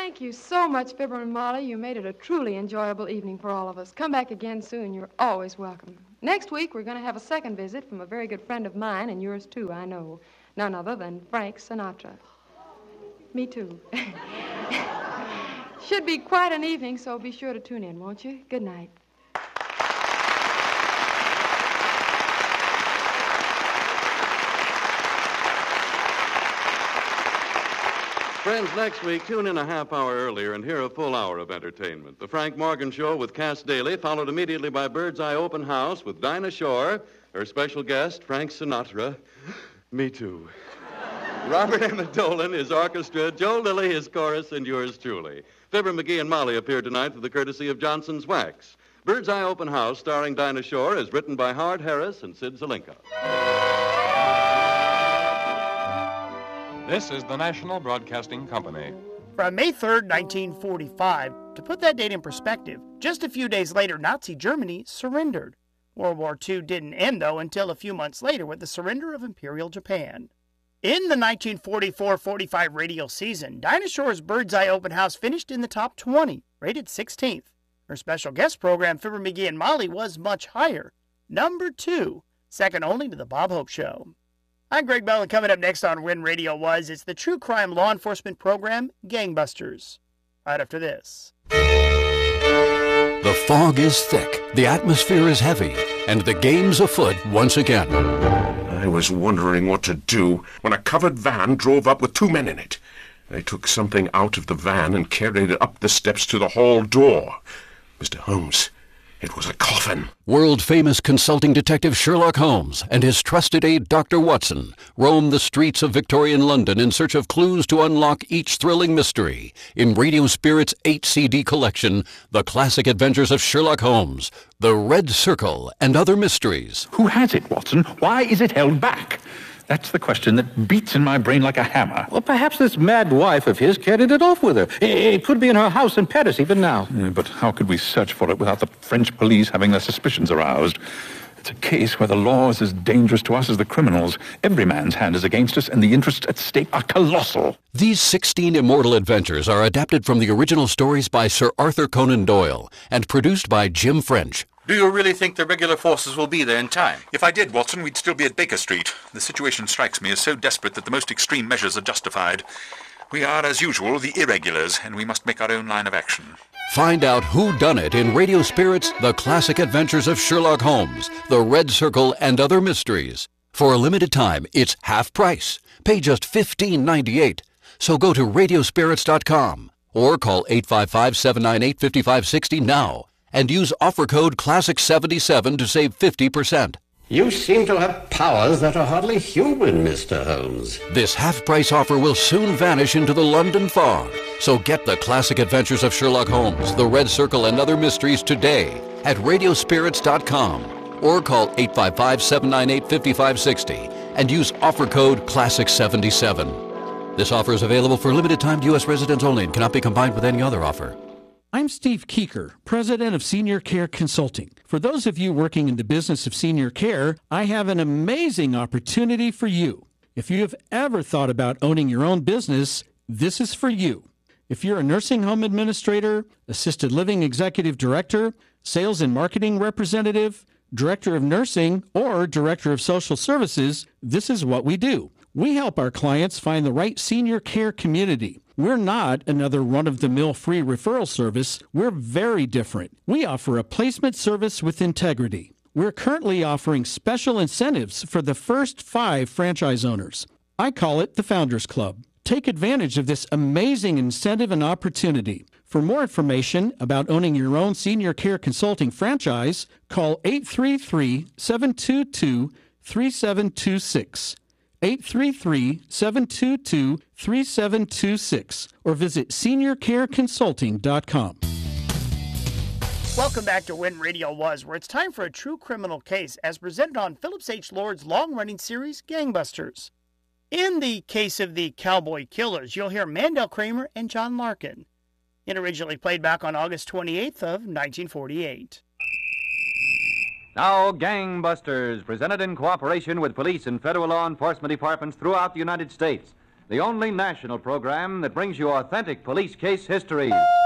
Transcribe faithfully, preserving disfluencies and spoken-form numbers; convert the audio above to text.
Thank you so much, Fibber and Molly. You made it a truly enjoyable evening for all of us. Come back again soon. You're always welcome. Next week, we're going to have a second visit from a very good friend of mine, and yours too, I know. None other than Frank Sinatra. Me too. Should be quite an evening, so be sure to tune in, won't you? Good night. Friends, next week, tune in a half hour earlier and hear a full hour of entertainment. The Frank Morgan Show with Cass Daly, followed immediately by Bird's Eye Open House with Dinah Shore, her special guest, Frank Sinatra. Me too. Robert Emmett Dolan, his orchestra, Joe Lilly, his chorus, and yours truly. Fibber, McGee, and Molly appeared tonight with the courtesy of Johnson's Wax. Bird's Eye Open House, starring Dinah Shore, is written by Howard Harris and Sid Zelinka. This is the National Broadcasting Company. From May third, nineteen forty-five, to put that date in perspective, just a few days later, Nazi Germany surrendered. World War Two didn't end, though, until a few months later with the surrender of Imperial Japan. In the nineteen forty-four forty-five radio season, Dinah Shore's Bird's Eye Open House finished in the top twenty, rated sixteenth. Her special guest program, Fibber, McGee, and Molly, was much higher, number two, second only to The Bob Hope Show. I'm Greg Bell, and coming up next on When Radio Was, it's the true crime law enforcement program, Gangbusters. Right after this. The fog is thick, the atmosphere is heavy, and the game's afoot once again. I was wondering what to do when a covered van drove up with two men in it. They took something out of the van and carried it up the steps to the hall door. Mister Holmes, it was a coffin. World-famous consulting detective Sherlock Holmes and his trusted aide Doctor Watson roam the streets of Victorian London in search of clues to unlock each thrilling mystery in Radio Spirit's eight C D collection, The Classic Adventures of Sherlock Holmes, The Red Circle, and Other Mysteries. Who has it, Watson? Why is it held back? That's the question that beats in my brain like a hammer. Well, perhaps this mad wife of his carried it off with her. It could be in her house in Paris even now. Yeah, but how could we search for it without the French police having their suspicions aroused? It's a case where the law is as dangerous to us as the criminals. Every man's hand is against us, and the interests at stake are colossal. These sixteen immortal adventures are adapted from the original stories by Sir Arthur Conan Doyle and produced by Jim French. Do you really think the regular forces will be there in time? If I did, Watson, we'd still be at Baker Street. The situation strikes me as so desperate that the most extreme measures are justified. We are, as usual, the irregulars, and we must make our own line of action. Find out who done it in Radio Spirit's The Classic Adventures of Sherlock Holmes, The Red Circle, and Other Mysteries. For a limited time, it's half price. Pay just fifteen ninety-eight. So go to radio spirits dot com or call eight five five, seven nine eight, five five six zero now. And use offer code classic seventy-seven to save fifty percent. You seem to have powers that are hardly human, Mister Holmes. This half-price offer will soon vanish into the London fog. So get The Classic Adventures of Sherlock Holmes, The Red Circle, and Other Mysteries today at radio spirits dot com or call eight five five, seven nine eight, five five six zero and use offer code classic seventy-seven. This offer is available for a limited time to U S residents only and cannot be combined with any other offer. I'm Steve Keeker, president of Senior Care Consulting. For those of you working in the business of senior care, I have an amazing opportunity for you. If you have ever thought about owning your own business, this is for you. If you're a nursing home administrator, assisted living executive director, sales and marketing representative, director of nursing, or director of social services, this is what we do. We help our clients find the right senior care community. We're not another run-of-the-mill free referral service. We're very different. We offer a placement service with integrity. We're currently offering special incentives for the first five franchise owners. I call it the Founders Club. Take advantage of this amazing incentive and opportunity. For more information about owning your own senior care consulting franchise, call eight three three, seven two two, three seven two six. eight three three, seven two two, three seven two six or visit senior care consulting dot com. Welcome back to When Radio Was, where it's time for a true criminal case as presented on Phillips H. Lord's long-running series, Gangbusters. In the case of the Cowboy Killers, you'll hear Mandel Kramer and John Larkin. It originally played back on August twenty-eighth of nineteen forty-eight. Now, Gangbusters, presented in cooperation with police and federal law enforcement departments throughout the United States. the only national program that brings you authentic police case histories.